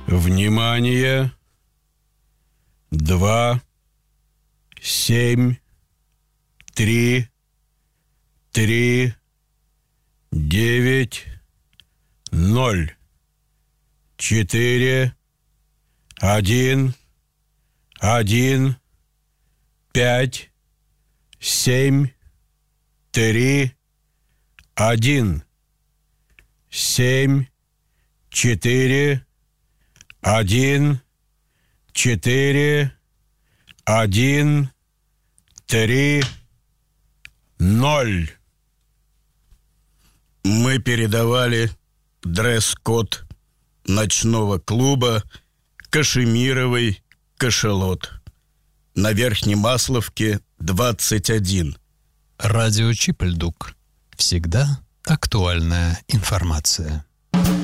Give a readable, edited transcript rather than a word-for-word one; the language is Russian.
Внимание! 2, 7, 3, 3, 9, 0, 4, 1, 1, 5, 7, 3, 1, 7, 4, 1, 4, 1, 3, 0. Мы передавали дресс-код ночного клуба «Кашемировый кашалот» на Верхней Масловке, 21. Радио Чипельдук. Всегда актуальная информация.